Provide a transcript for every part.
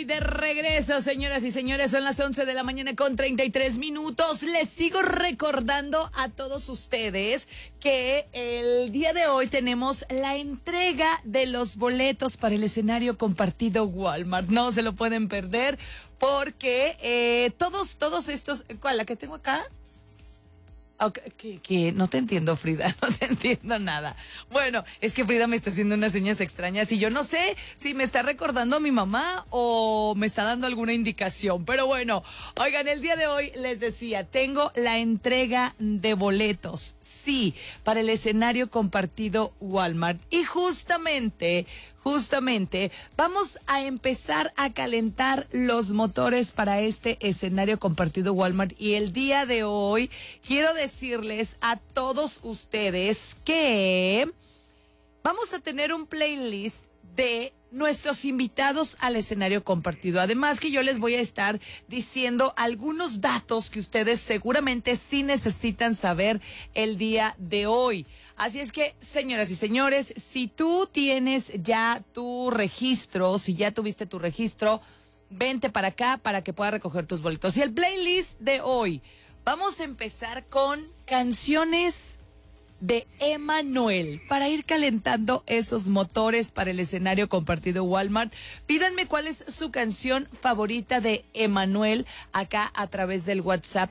de regreso, señoras y señores, son las 11 de la mañana con 33 minutos. Les sigo recordando a todos ustedes que el día de hoy tenemos la entrega de los boletos para el escenario compartido Walmart. No se lo pueden perder porque todos estos... ¿Cuál? ¿La que tengo acá? Okay, que no te entiendo, Frida, no te entiendo nada. Bueno, es que Frida me está haciendo unas señas extrañas y yo no sé si me está recordando a mi mamá o me está dando alguna indicación. Pero bueno, oigan, el día de hoy les decía, tengo la entrega de boletos, sí, para el escenario compartido Walmart. Y justamente, vamos a empezar a calentar los motores para este escenario compartido Walmart. Y el día de hoy quiero decirles a todos ustedes que vamos a tener un playlist de nuestros invitados al escenario compartido. Además que yo les voy a estar diciendo algunos datos que ustedes seguramente sí necesitan saber el día de hoy. Así es que, señoras y señores, si tú tienes ya tu registro, si ya tuviste tu registro, vente para acá para que puedas recoger tus boletos. Y el playlist de hoy, vamos a empezar con canciones de Emmanuel para ir calentando esos motores para el escenario compartido Walmart. Pídanme cuál es su canción favorita de Emmanuel acá a través del WhatsApp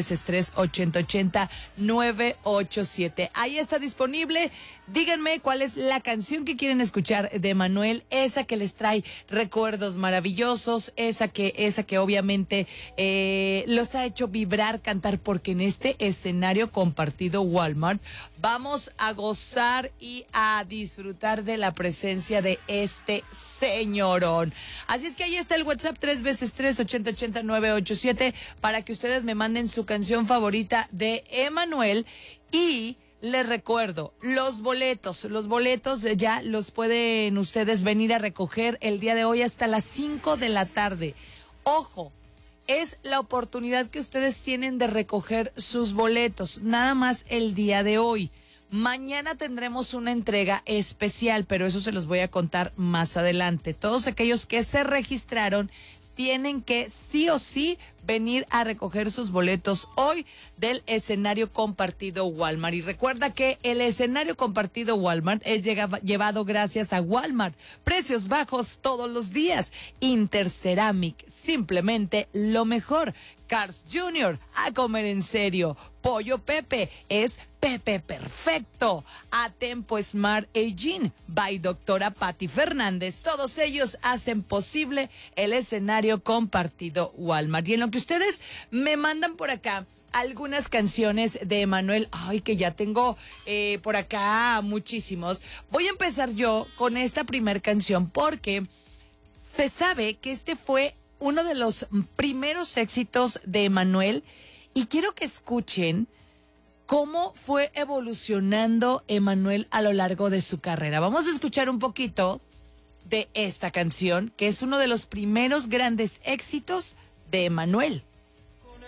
3x3-8080-987. Ahí está disponible. Díganme cuál es la canción que quieren escuchar de Emmanuel, esa que les trae recuerdos maravillosos, esa que obviamente los ha hecho vibrar, cantar, porque en este escenario compartido Walmart vamos a gozar y a disfrutar de la presencia de este señorón. Así es que ahí está el WhatsApp 3x3-8080-987 para que ustedes me manden su canción favorita de Emmanuel. Y les recuerdo, los boletos ya los pueden ustedes venir a recoger el día de hoy hasta las 5 de la tarde. Ojo, es la oportunidad que ustedes tienen de recoger sus boletos, nada más el día de hoy. Mañana tendremos una entrega especial, pero eso se los voy a contar más adelante. Todos aquellos que se registraron tienen que sí o sí venir a recoger sus boletos hoy del escenario compartido Walmart. Y recuerda que el escenario compartido Walmart es llevado gracias a Walmart. Precios bajos todos los días. Interceramic, simplemente lo mejor. Cars Jr., a comer en serio. Pollo Pepe, es Pepe perfecto. A Tempo Smart Aging, by doctora Patti Fernández. Todos ellos hacen posible el escenario compartido Walmart. Y en lo que ustedes me mandan por acá algunas canciones de Emmanuel, ay, que ya tengo por acá muchísimos. Voy a empezar yo con esta primer canción porque se sabe que este fue uno de los primeros éxitos de Emmanuel y quiero que escuchen cómo fue evolucionando Emmanuel a lo largo de su carrera. Vamos a escuchar un poquito de esta canción, que es uno de los primeros grandes éxitos de Emmanuel.